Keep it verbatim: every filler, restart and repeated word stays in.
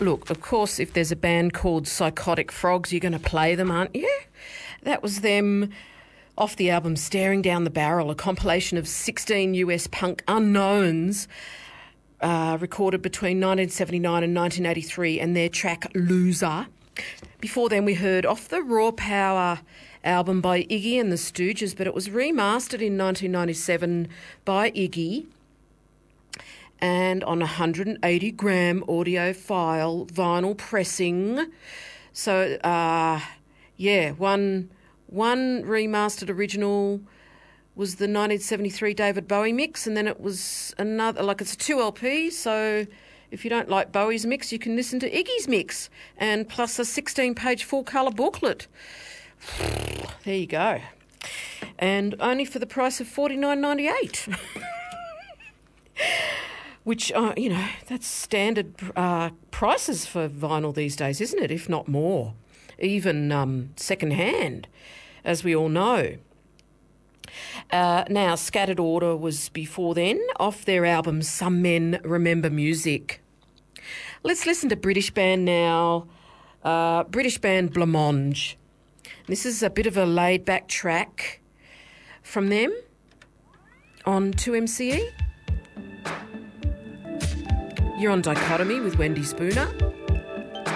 look, of course, if there's a band called Psychotic Frogs, you're going to play them, aren't you? That was them off the album Staring Down the Barrel, a compilation of sixteen U S punk unknowns uh, recorded between nineteen seventy-nine and nineteen eighty-three, and their track Loser. Before then, we heard off the Raw Power album by Iggy and the Stooges, but it was remastered in nineteen ninety-seven by Iggy and on a one hundred eighty gram audiophile vinyl pressing. So, uh, yeah, one one remastered original was the nineteen seventy-three David Bowie mix, and then it was another, like it's a two L P, so if you don't like Bowie's mix, you can listen to Iggy's mix, and plus a sixteen-page full-colour booklet. There you go. And only for the price of forty-nine ninety-eight. Which, uh, you know, that's standard uh, prices for vinyl these days, isn't it? If not more. Even um, second-hand, as we all know. Uh, now, Scattered Order was before then, off their album Some Men Remember Music. Let's listen to British band now, uh, British band Blancmange. This is a bit of a laid-back track from them on two M C E. You're on Dichotomy with Wendy Spooner.